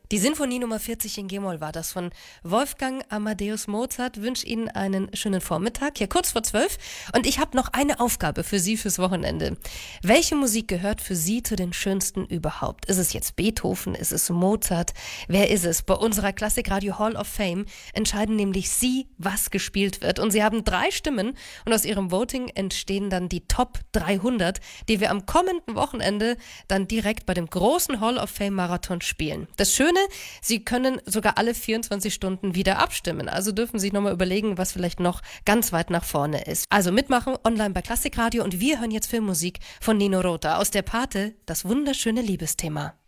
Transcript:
Die Sinfonie Nummer 40 in G-Moll war das von Wolfgang Amadeus Mozart. Wünsche Ihnen einen schönen Vormittag, hier kurz vor 12. Und ich habe noch eine Aufgabe für Sie fürs Wochenende. Welche Musik gehört für Sie zu den schönsten überhaupt? Ist es jetzt Beethoven? Ist es Mozart? Wer ist es? Bei unserer Klassikradio Hall of Fame entscheiden nämlich Sie, was gespielt wird. Und Sie haben 3 Stimmen und aus Ihrem Voting entstehen dann die Top 300, die wir am kommenden Wochenende dann direkt bei dem großen Hall of Fame Marathon spielen. Das Schöne, Sie können sogar alle 24 Stunden wieder abstimmen. Also dürfen Sie sich nochmal überlegen, was vielleicht noch ganz weit nach vorne ist. Also mitmachen online bei Klassikradio und wir hören jetzt Filmmusik von Nino Rota aus der Pate, das wunderschöne Liebesthema.